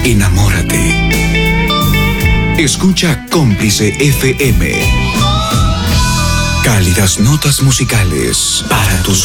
enamórate. Escucha Cómplice FM. Cálidas notas musicales para tus